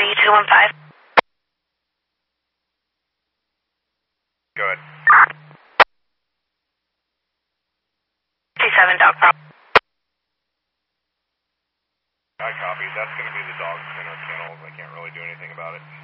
3215. Go ahead. 27 dog problem. I copy. That's going to be the dog center channel. I can't really do anything about it.